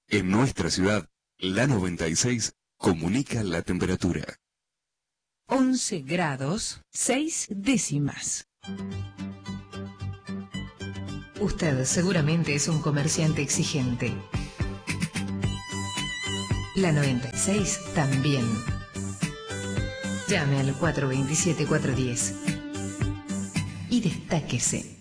En nuestra ciudad, la 96 comunica la temperatura. 11 grados, 6 décimas. Usted seguramente es un comerciante exigente. La 96 también. Llame al 427-410 y destáquese.